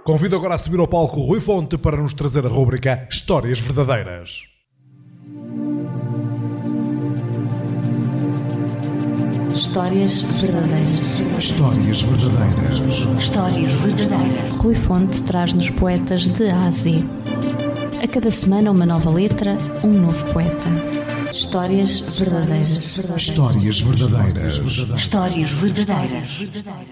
Convido agora a subir ao palco o Rui Fonte para nos trazer a rúbrica Histórias Verdadeiras. Histórias verdadeiras. Histórias verdadeiras. Histórias verdadeiras. Rui Fonte traz-nos poetas de A a Z. A cada semana uma nova letra, um novo poeta. Histórias verdadeiras. Histórias verdadeiras. Histórias verdadeiras.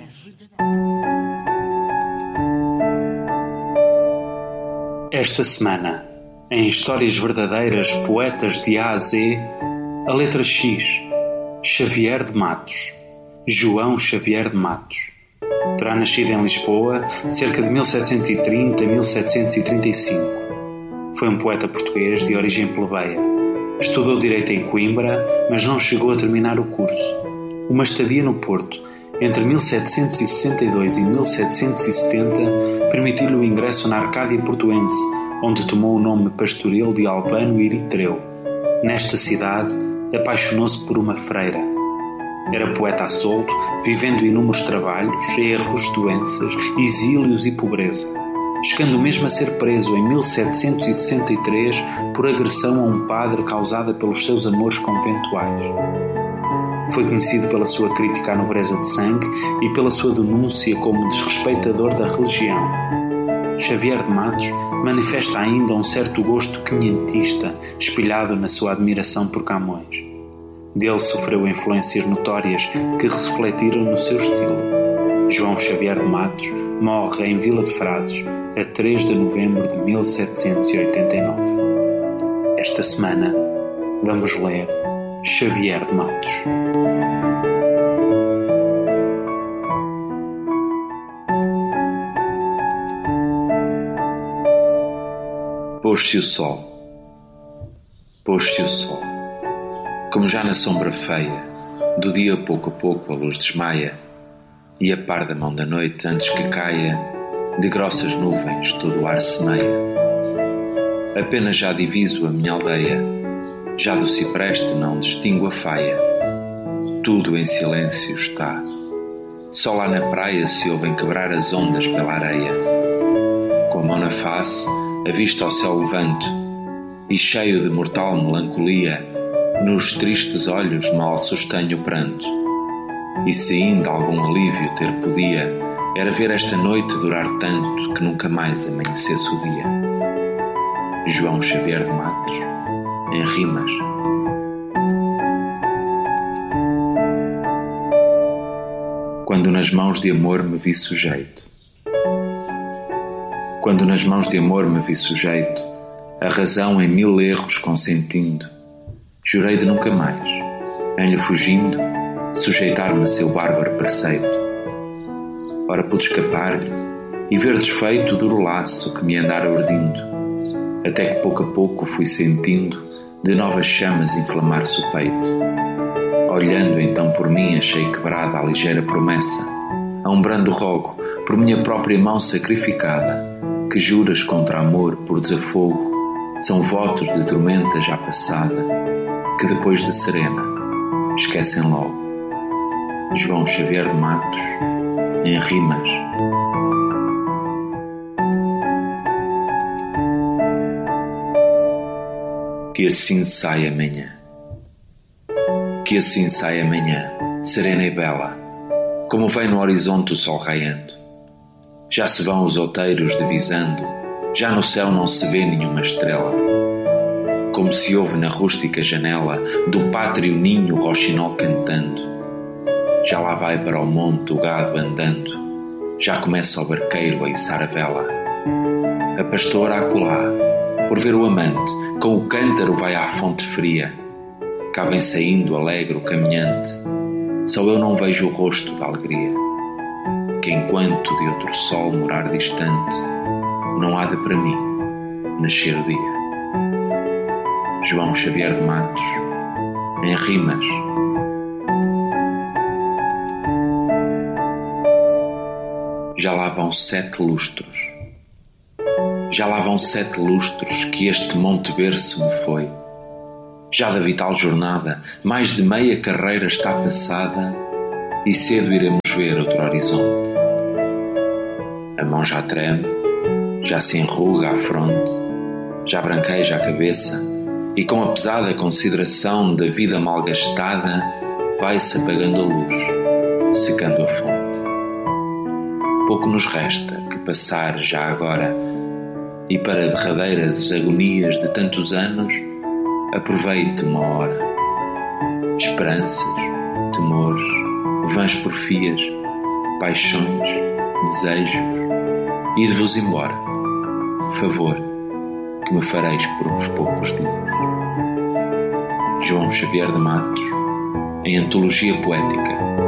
Esta semana, em Histórias Verdadeiras, Poetas de A a Z, a letra X, Xavier de Matos, João Xavier de Matos. Terá nascido em Lisboa cerca de 1730 a 1735. Foi um poeta português de origem plebeia. Estudou Direito em Coimbra, mas não chegou a terminar o curso. Uma estadia no Porto, entre 1762 e 1770, permitiu-lhe o ingresso na Arcádia Portuense, onde tomou o nome pastoril de Albano Eritreu. Nesta cidade, apaixonou-se por uma freira. Era poeta a solto, vivendo inúmeros trabalhos, erros, doenças, exílios e pobreza, chegando mesmo a ser preso em 1763 por agressão a um padre causada pelos seus amores conventuais. Foi conhecido pela sua crítica à nobreza de sangue e pela sua denúncia como desrespeitador da religião. Xavier de Matos manifesta ainda um certo gosto quinhentista, espelhado na sua admiração por Camões. Dele sofreu influências notórias que refletiram no seu estilo. João Xavier de Matos morre em Vila de Frades, a 3 de novembro de 1789. Esta semana vamos ler Xavier de Matos. Pôs-se o sol, pôs-se o sol, como já na sombra feia, do dia pouco a pouco a luz desmaia, e a par da mão da noite antes que caia, de grossas nuvens todo o ar semeia. Apenas já diviso a minha aldeia, já do cipreste não distingo a faia, tudo em silêncio está, só lá na praia se ouvem quebrar as ondas pela areia. Com a mão na face, a vista ao céu levanto, e cheio de mortal melancolia, nos tristes olhos mal sustenho o pranto. E se ainda algum alívio ter podia, era ver esta noite durar tanto que nunca mais amanhecesse o dia. João Xavier de Matos, em rimas. Quando nas mãos de amor me vi sujeito. Quando nas mãos de amor me vi sujeito, a razão em 1000 erros consentindo, jurei de nunca mais, em lhe fugindo, sujeitar-me a seu bárbaro preceito. Ora pude escapar-lhe e ver desfeito o duro laço que me andara urdindo, até que pouco a pouco fui sentindo de novas chamas inflamar-se o peito. Olhando então por mim achei quebrada a ligeira promessa, a um brando rogo por minha própria mão sacrificada, que juras contra amor por desafogo, são votos de tormenta já passada, que depois de serena esquecem logo. João Xavier de Matos, em rimas. Que assim sai amanhã. Que assim sai amanhã, serena e bela, como vem no horizonte o sol raiando. Já se vão os outeiros divisando, já no céu não se vê nenhuma estrela. Como se ouve na rústica janela do pátrio ninho o roxinol cantando. Já lá vai para o monte o gado andando, já começa o barqueiro a içar a vela. A pastora acolá, por ver o amante, com o cântaro vai à fonte fria. Cá vem saindo alegre o caminhante, só eu não vejo o rosto da alegria. Que enquanto de outro sol morar distante, não há de para mim nascer o dia. João Xavier de Matos, em rimas. Já lá vão 7 lustros, já lá vão 7 lustros que este monte berço me foi. Já da vital jornada, mais de meia carreira está passada, e cedo iremos ver outro horizonte. A mão já treme, já se enruga a fronte, já branqueja a cabeça, e com a pesada consideração da vida malgastada vai-se apagando a luz, secando a fonte. Pouco nos resta que passar já agora, e para derradeiras agonias de tantos anos, aproveite uma hora. Esperanças, temores, vãs porfias, paixões, desejos, ide-vos embora. Favor, que me fareis por uns poucos dias. João Xavier de Matos, em Antologia Poética,